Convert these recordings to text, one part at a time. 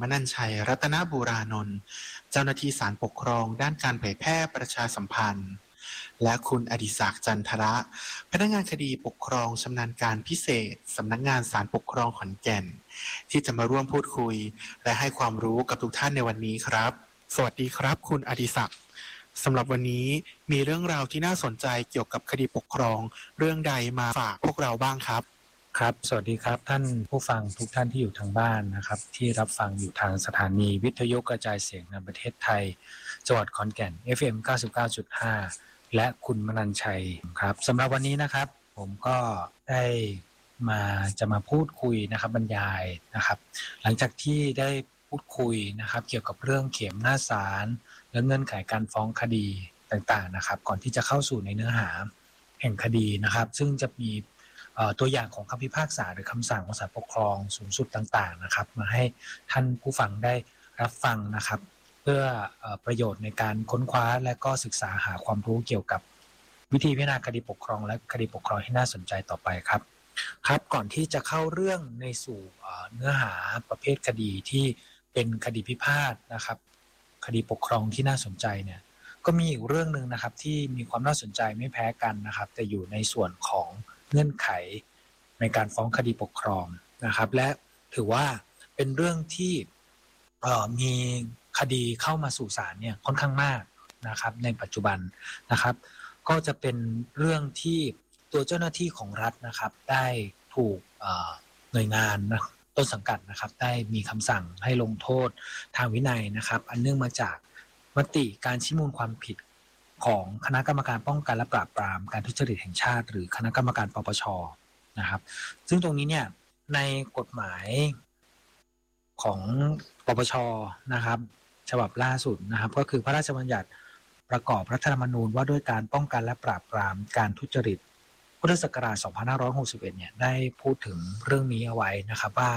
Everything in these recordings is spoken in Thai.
มนัญชัยรัตนบูรานนท์เจ้าหน้าที่ศาลปกครองด้านการเผยแพร่ประชาสัมพันธ์และคุณอดิศักดิ์จันทระพนักงานคดีปกครองชำนาญการพิเศษสำนักงานศาลปกครองขอนแก่นที่จะมาร่วมพูดคุยและให้ความรู้กับทุกท่านในวันนี้ครับสวัสดีครับคุณอดิศักดิ์สำหรับวันนี้มีเรื่องราวที่น่าสนใจเกี่ยวกับคดีปกครองเรื่องใดมาฝากพวกเราบ้างครับครับสวัสดีครับท่านผู้ฟังทุกท่านที่อยู่ทางบ้านนะครับที่รับฟังอยู่ทางสถานีวิทยุกระจายเสียงในประเทศไทยจังหวัดขอนแก่น FM 99.5 และคุณมนัญชัยครับสำหรับวันนี้นะครับผมก็ได้จะมาพูดคุยนะครับบรรยายนะครับหลังจากที่ได้พูดคุยนะครับเกี่ยวกับเรื่องเข็มหน้าศาลและเงื่อนไขการฟ้องคดีต่างๆนะครับก่อนที่จะเข้าสู่ในเนื้อหาแห่งคดีนะครับซึ่งจะมีตัวอย่างของคำพิพากษาหรือคำสั่งของศาลปกครองสูงสุดต่างๆนะครับมาให้ท่านผู้ฟังได้รับฟังนะครับเพื่อประโยชน์ในการค้นคว้าและก็ศึกษาหาความรู้เกี่ยวกับวิธีพิจารณาคดีปกครองและคดีปกครองที่น่าสนใจต่อไปครับครับก่อนที่จะเข้าเรื่องในสู่เนื้อหาประเภทคดีที่เป็นคดีพิพาทนะครับคดีปกครองที่น่าสนใจเนี่ยก็มีอีกเรื่องนึงนะครับที่มีความน่าสนใจไม่แพ้กันนะครับแต่อยู่ในส่วนของเงื่อนไขในการฟ้องคดีปกครองนะครับและถือว่าเป็นเรื่องที่มีคดีเข้ามาสู่ศาลเนี่ยค่อนข้างมากนะครับในปัจจุบันนะครับก็จะเป็นเรื่องที่ตัวเจ้าหน้าที่ของรัฐนะครับได้ถูกหน่วยงานต้นสังกัดนะครับได้มีคำสั่งให้ลงโทษทางวินัยนะครับอันเนื่องมาจากมติการชี้มูลความผิดของคณะกรรมการป้องกันและปราบปรามการทุจริตแห่งชาติหรือคณะกรรมการปปช.นะครับซึ่งตรงนี้เนี่ยในกฎหมายของปปช.นะครับฉบับล่าสุดนะครับก็คือพระราชบัญญัติประกอบรัฐธรรมนูญว่าด้วยการป้องกันและปราบปรามการทุจริตพุทธศักราช 2561 เนี่ยได้พูดถึงเรื่องนี้เอาไว้นะครับว่า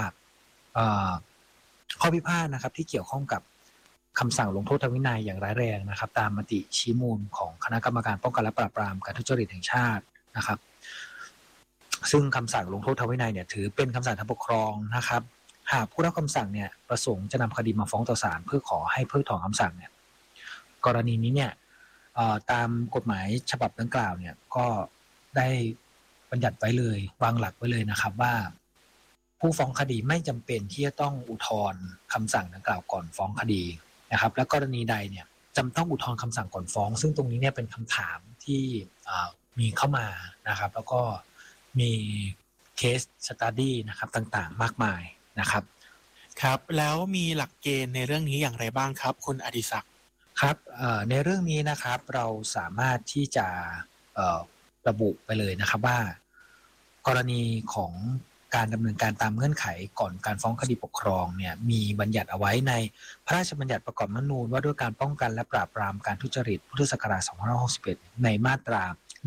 ข้อพิพาทนะครับที่เกี่ยวข้องกับคำสั่งลงโทษทางวินัยอย่างร้ายแรงนะครับตามมติชี้มูลของคณะกรรมการป้องกันและปราบปรามการทุจริตแห่งชาตินะครับซึ่งคำสั่งลงโทษทางวินัยเนี่ยถือเป็นคำสั่งทางปกครองนะครับหากผู้รับคำสั่งเนี่ยประสงค์จะนำคดีมาฟ้องต่อศาลเพื่อขอให้เพิกถอนคำสั่งเนี่ยกรณีนี้เนี่ยตามกฎหมายฉบับดังกล่าวเนี่ยก็ได้บัญญัติไว้เลยวางหลักไว้เลยนะครับว่าผู้ฟ้องคดีไม่จำเป็นที่จะต้องอุทธรณ์คำสั่งดังกล่าวก่อนฟ้องคดีนะครับและกรณีใดเนี่ยจำต้องอุทธรณ์คำสั่งก่อนฟ้องซึ่งตรงนี้เนี่ยเป็นคำถามที่มีเข้ามานะครับแล้วก็มีเคสสตั๊ดดี้นะครับต่างๆมากมายนะครับครับแล้วมีหลักเกณฑ์ในเรื่องนี้อย่างไรบ้างครับคุณอดิศักดิ์ครับในเรื่องนี้นะครับเราสามารถที่จะระบุไปเลยนะครับว่ากรณีของการดำเนินการตามเงื่อนไขก่อนการฟ้องคดีปกครองเนี่ยมีบัญญัติเอาไว้ในพระราชบัญญัติประกอบรัฐธรรมนูญว่าด้วยการป้องกันและปราบปรามการทุจริตพุทธศักราช 2561 ในมาตรา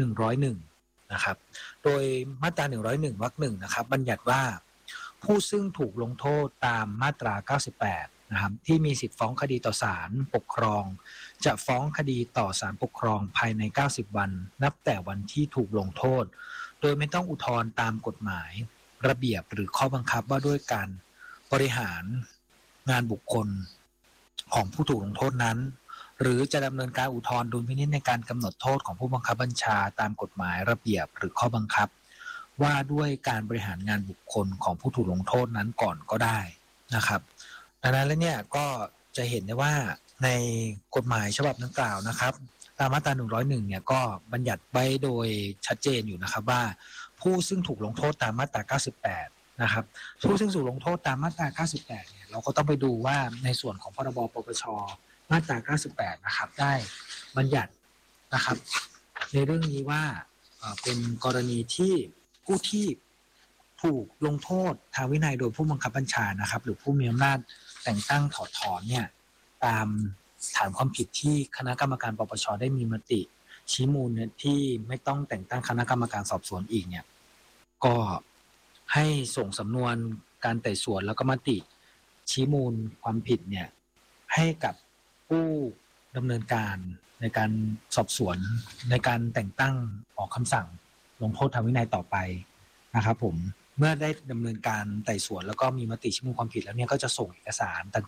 101 นะครับโดยมาตรา 101 วรรค 1 นะครับบัญญัติว่าผู้ซึ่งถูกลงโทษตามมาตรา 98 นะครับที่มีสิทธิฟ้องคดีต่อศาลปกครองจะฟ้องคดีต่อศาลปกครองภายใน 90 วันนับแต่วันที่ถูกลงโทษโดยไม่ต้องอุทธรณ์ตามกฎหมายระเบียบหรือข้อบังคับว่าด้วยการบริหารงานบุคคลของผู้ถูกลงโทษนั้นหรือจะดำเนินการอุทธรณ์ดุลพินิจในการกำหนดโทษของผู้บังคับบัญชาตามกฎหมายระเบียบหรือข้อบังคับว่าด้วยการบริหารงานบุคคลของผู้ถูกลงโทษนั้นก่อนก็ได้นะครับดังนั้นแล้วเนี่ยก็จะเห็นได้ว่าในกฎหมายฉบับดังกล่าวนะครับตามมาตรา 101 เนี่ยก็บัญญัติไว้โดยชัดเจนอยู่นะครับว่าผู้ซึ่งถูกลงโทษตามมาตรา 98 นะครับผู้ซึ่งถูกลงโทษตามมาตรา 98 เนี่ยเราก็ต้องไปดูว่าในส่วนของพรบ ปปช.มาตรา 98 นะครับได้บัญญัตินะครับในเรื่องนี้ว่าเป็นกรณีที่ผู้ที่ถูกลงโทษทางวินัยโดยผู้บังคับบัญชานะครับหรือผู้มีอำนาจแต่งตั้งถอดถอนเนี่ยตามฐานความผิดที่คณะกรรมการปปช.ได้มีมติชี้มูลที่ไม่ต้องแต่งตั้งคณะกรรมการสอบสวนอีกเนี่ยก็ให้ส่งสำนวนการไต่สวนแล้วก็มติชี้มูลความผิดเนี่ยให้กับผู้ดำเนินการในการสอบสวนในการแต่งตั้งออกคำสั่งลงโทษทางวินัยต่อไปนะครับผมเมื่อได้ดำเนินการไต่สวนแล้วก็มีมติชี้มูลความผิดแล้วเนี่ยก็จะส่งเอกสาร